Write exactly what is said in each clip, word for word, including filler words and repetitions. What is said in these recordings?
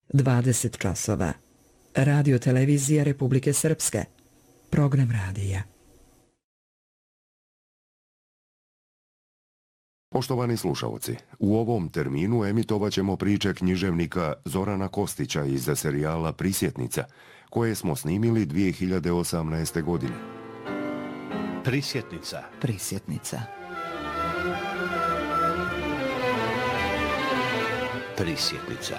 dvadeset časova. Radio televizija Republike Srpske. Program radija. Poštovani slušalci, u ovom terminu emitovat ćemo priče književnika Zorana Kostića iz serijala Prisjetnica, koje smo snimili dvije hiljade osamnaeste. godine. Prisjetnica. Prisjetnica. Prisjetnica.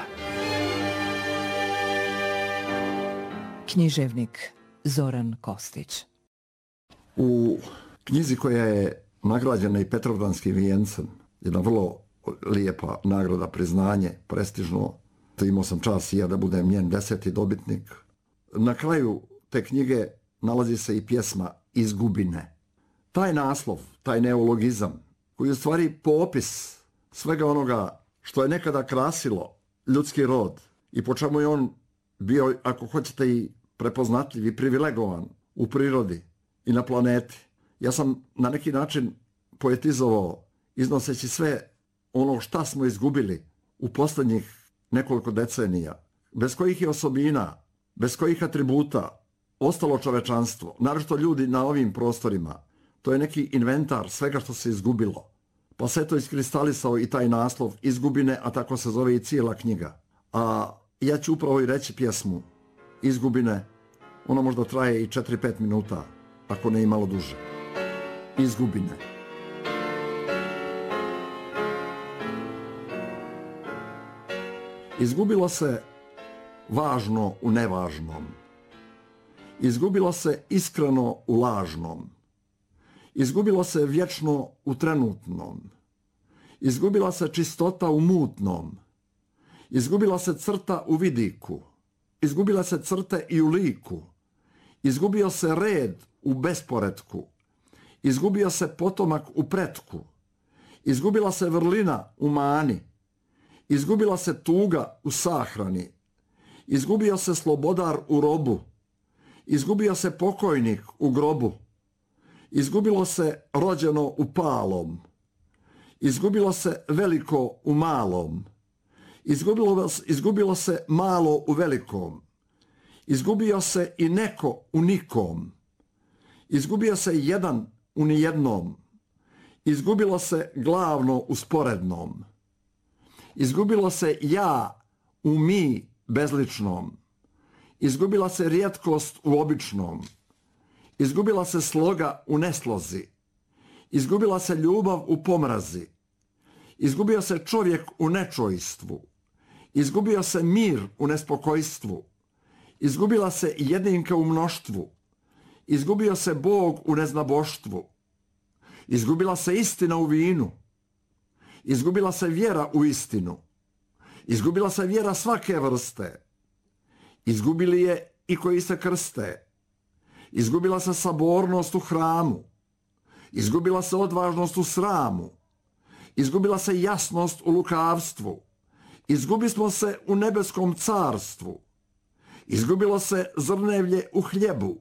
Književnik Zoran Kostić. U knjizi koja je nagrađena i Petrovdanskim vijencem, jedna vrlo lijepa nagrada, priznanje, prestižno, imao sam čast i ja da budem njen deseti dobitnik. Na kraju te knjige nalazi se i pjesma Izgubine. Taj naslov, taj neologizam, koji je u stvari popis svega onoga što je nekada krasilo ljudski rod i po čemu je on bio, ako hoćete, i prepoznatljiv i privilegovan u prirodi i na planeti. Ja sam na neki način poetizovao, iznoseći sve ono šta smo izgubili u posljednjih nekoliko decenija, bez kojih je osobina, bez kojih atributa ostalo čovečanstvo, naročito ljudi na ovim prostorima. To je neki inventar svega što se izgubilo. Pa se to iskristalisao i taj naslov Izgubine, a tako se zove i cijela knjiga. A ja ću upravo i reći pjesmu Izgubine. Ona možda traje i četiri pet minuta, ako ne i malo duže. Izgubine. Izgubilo se važno u nevažnom. Izgubilo se iskreno u lažnom. Izgubilo se vječno u trenutnom. Izgubila se čistota u mutnom. Izgubila se crta u vidiku. Izgubila se crte i u liku. Izgubio se red u besporedku. Izgubio se potomak u pretku. Izgubila se vrlina u mani. Izgubila se tuga u sahrani. Izgubio se slobodar u robu. Izgubio se pokojnik u grobu. Izgubilo se rođeno u palom. Izgubilo se veliko u malom. Izgubilo, izgubilo se malo u velikom. Izgubio se i neko u nikom. Izgubio se jedan u nijednom. Izgubilo se glavno u sporednom. Izgubilo se ja u mi bezličnom. Izgubila se rijetkost u običnom. Izgubila se sloga u neslozi. Izgubila se ljubav u pomrazi. Izgubio se čovjek u nečojstvu. Izgubio se mir u nespokojstvu. Izgubila se jedinka u mnoštvu. Izgubio se Bog u neznaboštvu. Izgubila se istina u vinu. Izgubila se vjera u istinu. Izgubila se vjera svake vrste. Izgubili je i koji se krste. Izgubila se sabornost u hramu. Izgubila se odvažnost u sramu. Izgubila se jasnost u lukavstvu. Izgubili smo se u nebeskom carstvu. Izgubilo se zrnevlje u hljebu.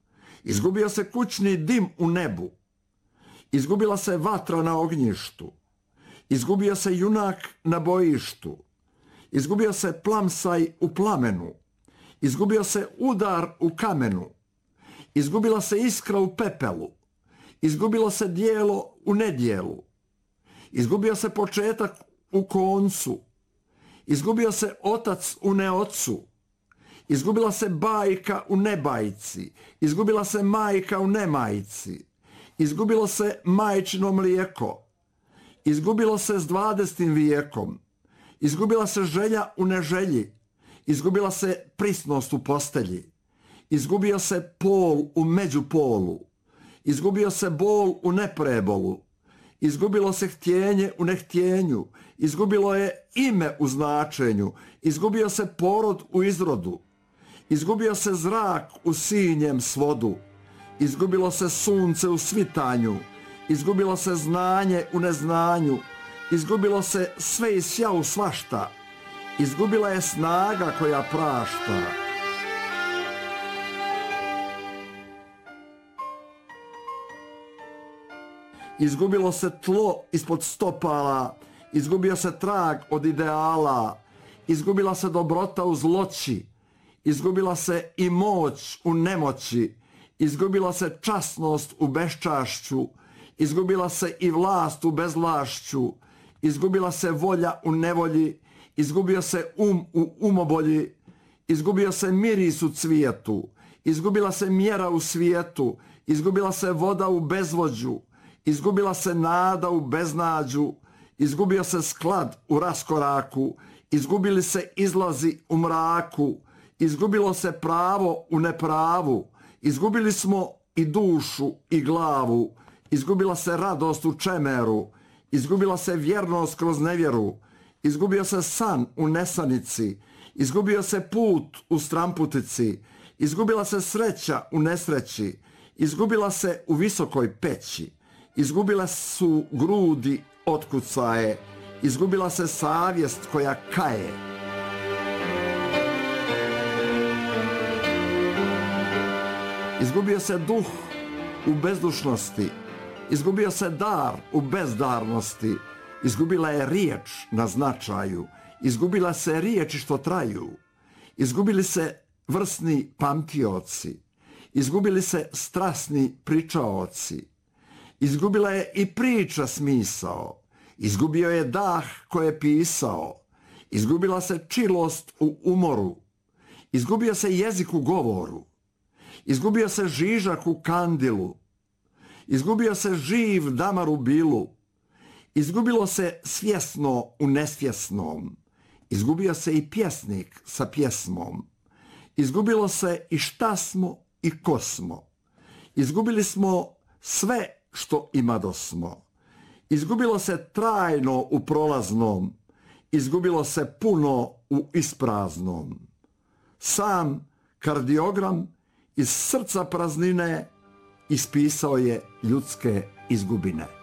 Izgubio se kućni dim u nebu. Izgubila se vatra na ognjištu. Izgubio se junak na bojištu. Izgubio se plamsaj u plamenu. Izgubio se udar u kamenu. Izgubila se iskra u pepelu. Izgubilo se dijelo u nedjelu. Izgubio se početak u koncu. Izgubio se otac u neocu. Izgubila se bajka u nebajci. Izgubila se majka u nemajci. Izgubilo se majčino mlijeko. Izgubilo se s dvadesetim vijekom. Izgubila se želja u neželji. Izgubila se prisnost u postelji. Izgubio se pol u međupolu. Izgubio se bol u neprebolu. Izgubilo se htjenje u nehtjenju. Izgubilo je ime u značenju. Izgubio se porod u izrodu. Izgubio se zrak u sinjem svodu. Izgubilo se sunce u svitanju. Izgubilo se znanje u neznanju. Izgubilo se sve i sja u svašta. Izgubila je snaga koja prašta. Izgubilo se tlo ispod stopala. Izgubio se trag od ideala. izgubila se dobrota u zloći, izgubila se i moć u nemoći, izgubila se časnost u beščašću, izgubila se i vlast u bezvlašću, izgubila se volja u nevolji, izgubio se um u umobolji, izgubio se miris u cvijetu, izgubila se mjera u svijetu, izgubila se voda u bezvođu, izgubila se nada u beznađu, izgubio se sklad u raskoraku, izgubili se izlazi u mraku, izgubilo se pravo u nepravu, izgubili smo i dušu i glavu, izgubila se radost u čemeru, izgubila se vjernost kroz nevjeru, izgubio se san u nesanici, izgubio se put u stramputici, izgubila se sreća u nesreći, izgubila se u visokoj peći, izgubila su grudi otkucaje, izgubila se savjest koja kaje. Izgubio se duh u bezdušnosti, izgubio se dar u bezdarnosti, izgubila je riječ na značaju, izgubila se riječi što traju, izgubili se vrsni pamtioci, izgubili se strasni pričaoci, izgubila je i priča smisao, izgubio je dah ko je pisao, izgubila se čilost u umoru, izgubio se jezik u govoru, izgubio se žižak u kandilu, izgubio se živ damar u bilu, izgubilo se svjesno u nesvjesnom, izgubio se i pjesnik sa pjesmom, izgubilo se i šta smo i ko smo, izgubili smo sve što imadosmo, izgubilo se trajno u prolaznom, izgubilo se puno u ispraznom. Sam kardiogram iz srca praznine ispisao je ljudske izgubine.